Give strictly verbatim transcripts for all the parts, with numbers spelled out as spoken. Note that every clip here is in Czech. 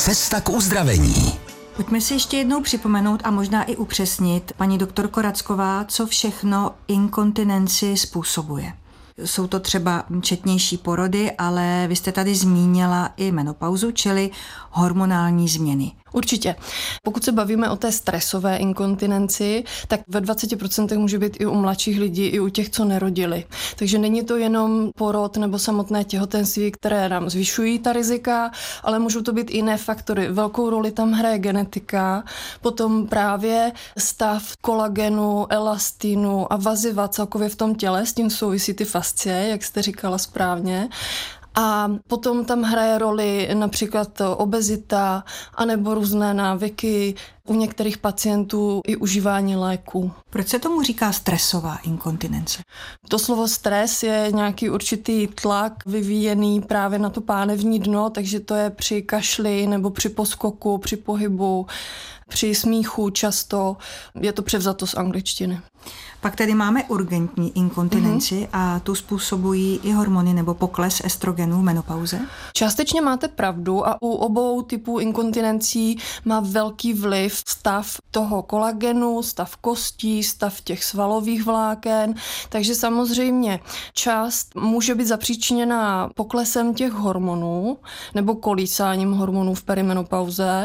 Cesta k uzdravení. Pojďme si ještě jednou připomenout a možná i upřesnit, paní doktorko Racková, co všechno inkontinenci způsobuje. Jsou to třeba četnější porody, ale vy jste tady zmínila i menopauzu, čili hormonální změny. Určitě. Pokud se bavíme o té stresové inkontinenci, tak ve dvacet procent může být i u mladších lidí, i u těch, co nerodili. Takže není to jenom porod nebo samotné těhotenství, které nám zvyšují ta rizika, ale můžou to být i jiné faktory. Velkou roli tam hraje genetika, potom právě stav kolagenu, elastinu a vaziva celkově v tom těle, s tím souvisí ty fascie, jak jste říkala správně. A potom tam hraje roli například obezita anebo různé návyky, u některých pacientů i užívání léků. Proč se tomu říká stresová inkontinence? To slovo stres je nějaký určitý tlak vyvíjený právě na to pánevní dno, takže to je při kašli nebo při poskoku, při pohybu, při smíchu často. Je to převzato z angličtiny. Pak tedy máme urgentní inkontinenci mm-hmm. a tu způsobují i hormony nebo pokles estrogenů v menopauze? Částečně máte pravdu a u obou typů inkontinencí má velký vliv stav toho kolagenu, stav kostí, stav těch svalových vláken, takže samozřejmě část může být zapříčiněná poklesem těch hormonů nebo kolísáním hormonů v perimenopauze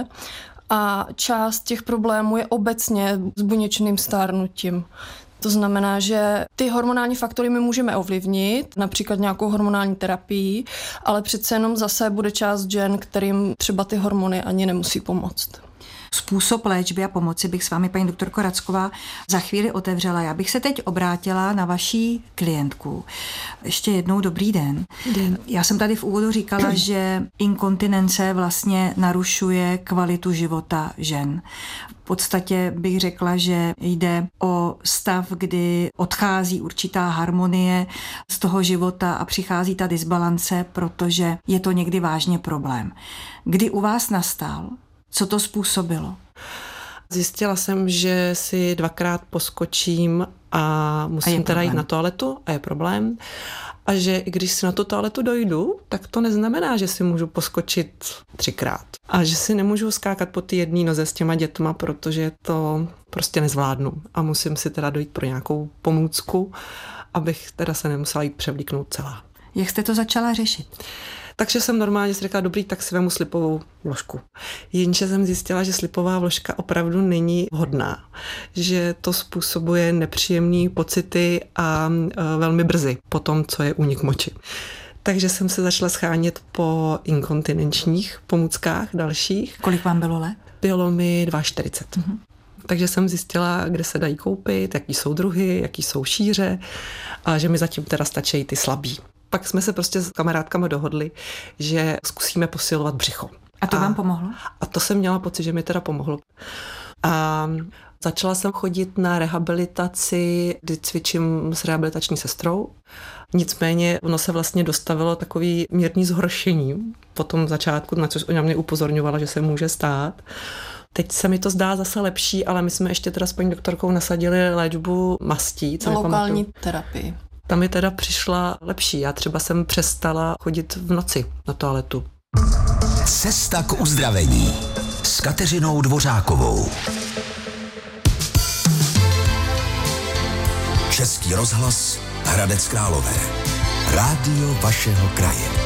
a část těch problémů je obecně s buněčným stárnutím. To znamená, že ty hormonální faktory my můžeme ovlivnit, například nějakou hormonální terapii, ale přece jenom zase bude část žen, kterým třeba ty hormony ani nemusí pomoct. Způsob léčby a pomoci bych s vámi, paní doktorko Racková, za chvíli otevřela. Já bych se teď obrátila na vaší klientku. Ještě jednou dobrý den. Den. Já jsem tady v úvodu říkala, že inkontinence vlastně narušuje kvalitu života žen. V podstatě bych řekla, že jde o stav, kdy odchází určitá harmonie z toho života a přichází ta disbalance, protože je to někdy vážně problém. Kdy u vás nastal? Co to způsobilo? Zjistila jsem, že si dvakrát poskočím a musím a teda jít na toaletu a je problém. A že i když si na tu toaletu dojdu, tak to neznamená, že si můžu poskočit třikrát. A že si nemůžu skákat po ty jedné noze s těma dětma, protože to prostě nezvládnu. A musím si teda dojít pro nějakou pomůcku, abych teda se nemusela jít převlíknout celá. Jak jste to začala řešit? Takže jsem normálně si řekla, dobrý, tak si vemu slipovou vložku. Jenže jsem zjistila, že slipová vložka opravdu není vhodná. Že to způsobuje nepříjemné pocity a e, velmi brzy po tom, co je únik moči. Takže jsem se začala schánět po inkontinenčních pomůckách dalších. Kolik vám bylo let? Bylo mi čtyřicet dva. Mm-hmm. Takže jsem zjistila, kde se dají koupit, jaký jsou druhy, jaký jsou šíře a že mi zatím teda stačí ty slabý. Pak jsme se prostě s kamarádkama dohodli, že zkusíme posilovat břicho. A to a, vám pomohlo? A to jsem měla pocit, že mi teda pomohlo. A začala jsem chodit na rehabilitaci, kdy cvičím s rehabilitační sestrou. Nicméně ono se vlastně dostavilo takový mírný zhoršení po tom začátku, na což ona mě upozorňovala, že se může stát. Teď se mi to zdá zase lepší, ale my jsme ještě teda s paní doktorkou nasadili léčbu mastí. Lokální terapii. Ta mi teda přišla lepší. Já třeba jsem přestala chodit v noci na toaletu. Cesta k uzdravení s Kateřinou Dvořákovou. Český rozhlas Hradec Králové. Rádio vašeho kraje.